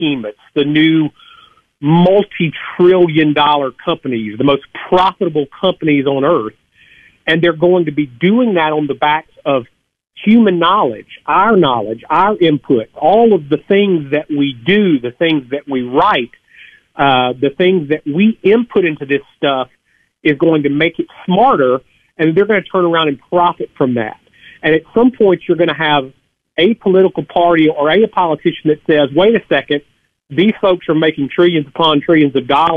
behemoths, the new multi-trillion-dollar companies, the most profitable companies on earth, and they're going to be doing that on the backs of human knowledge, our input, all of the things that we do, the things that we write, the things that we input into this stuff is going to make it smarter, and they're going to turn around and profit from that. And at some point, you're going to have a political party or a politician that says, wait a second, these folks are making trillions upon trillions of dollars